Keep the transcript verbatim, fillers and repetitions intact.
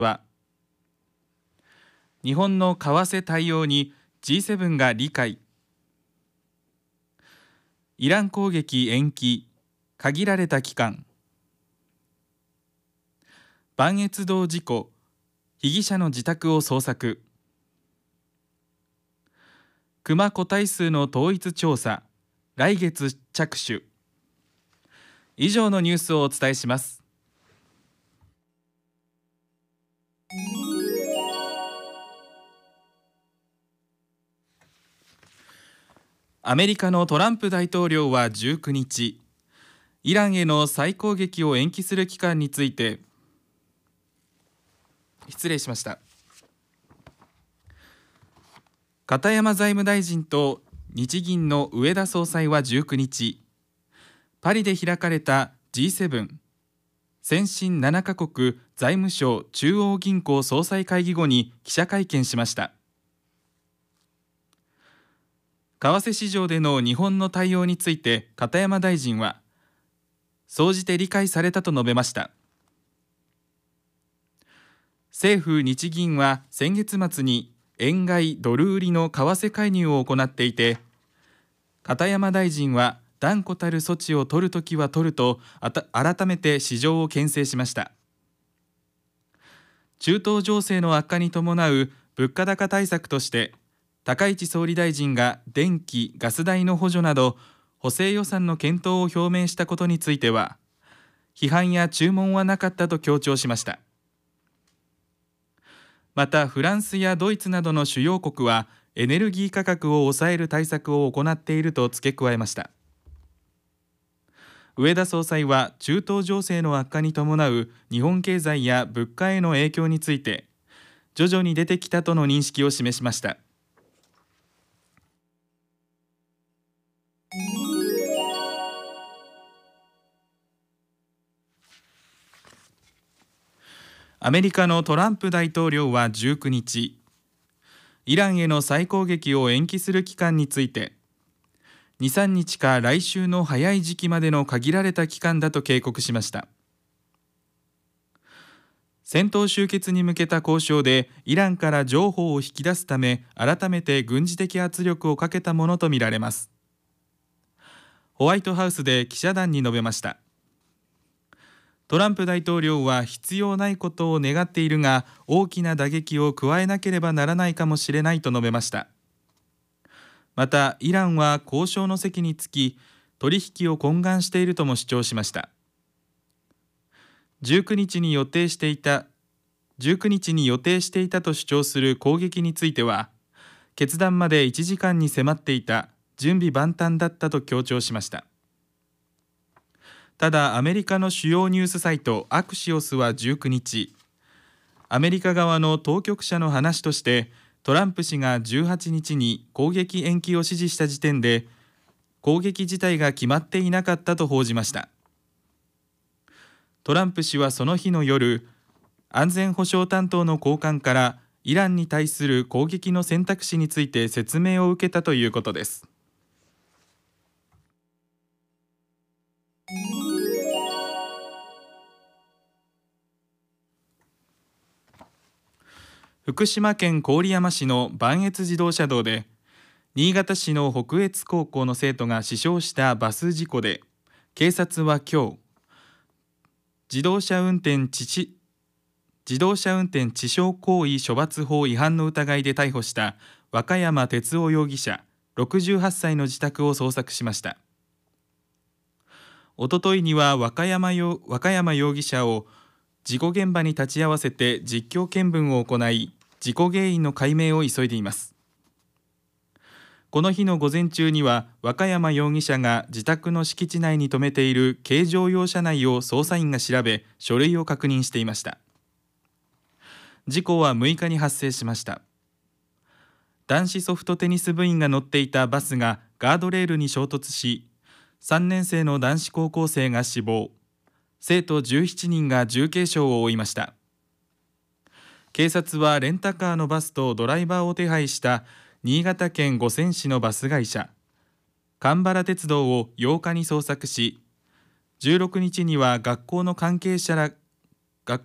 は、日本の為替対応に ジーセブン が理解、イラン攻撃延期、限られた期間、磐越道事故、被疑者の自宅を捜索、熊個体数の統一調査、来月着手。以上のニュースをお伝えします。アメリカのトランプ大統領はじゅうくにち、イランへの再攻撃を延期する期間について、失礼しました。片山財務大臣と日銀の植田総裁はじゅうくにち、パリで開かれた ジーセブン 先進ななカ国財務相中央銀行総裁会議後に記者会見しました。為替市場での日本の対応について片山大臣は、総じて理解されたと述べました。政府・日銀は先月末に円買いドル売りの為替介入を行っていて、片山大臣は断固たる措置を取るときは取ると改めて市場を牽制しました。中東情勢の悪化に伴う物価高対策として、高市総理大臣が電気・ガス代の補助など補正予算の検討を表明したことについては、批判や注文はなかったと強調しました。またフランスやドイツなどの主要国はエネルギー価格を抑える対策を行っていると付け加えました。植田総裁は中東情勢の悪化に伴う日本経済や物価への影響について、徐々に出てきたとの認識を示しました。アメリカのトランプ大統領はじゅうくにち、イランへの再攻撃を延期する期間について、に、さんにちか来週の早い時期までの限られた期間だと警告しました。戦闘終結に向けた交渉でイランから譲歩を引き出すため、改めて軍事的圧力をかけたものとみられます。ホワイトハウスで記者団に述べました。トランプ大統領は必要ないことを願っているが、大きな打撃を加えなければならないかもしれないと述べました。また、イランは交渉の席につき、取引を懇願しているとも主張しました。じゅうくにちに予定していた、じゅうくにちに予定していたと主張する攻撃については、決断までいちじかんに迫っていた、準備万端だったと強調しました。ただ、アメリカの主要ニュースサイトアクシオスはじゅうくにち、アメリカ側の当局者の話として、トランプ氏がじゅうはちにちに攻撃延期を指示した時点で、攻撃自体が決まっていなかったと報じました。トランプ氏はその日の夜、安全保障担当の高官からイランに対する攻撃の選択肢について説明を受けたということです。福島県郡山市の磐越自動車道で、新潟市の北越高校の生徒が死傷したバス事故で、警察は今日、自動車運転致死自動車運転致傷行為処罰法違反の疑いで逮捕した和歌山哲夫容疑者ろくじゅうはっさいの自宅を捜索しました。おとといには和歌山よ和歌山容疑者を事故現場に立ち会わせて実況見分を行い、事故原因の解明を急いでいます。この日の午前中には和歌山容疑者が自宅の敷地内に停めている軽乗用車内を捜査員が調べ、書類を確認していました。事故はむいかに発生しました。男子ソフトテニス部員が乗っていたバスがガードレールに衝突し、さんねんせいの男子高校生が死亡、生徒じゅうななにんが重軽傷を負いました。警察はレンタカーのバスとドライバーを手配した新潟県五泉市のバス会社、蒲原鉄道をようかに捜索し、じゅうろくにちには学校の関係者ら